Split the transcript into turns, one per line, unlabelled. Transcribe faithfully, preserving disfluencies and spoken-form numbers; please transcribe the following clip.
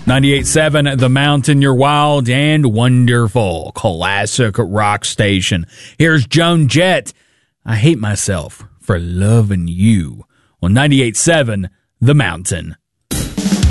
ninety-eight point seven The Mountain, your wild and wonderful classic rock station. Here's Joan Jett. I hate myself for loving you on ninety-eight point seven The Mountain.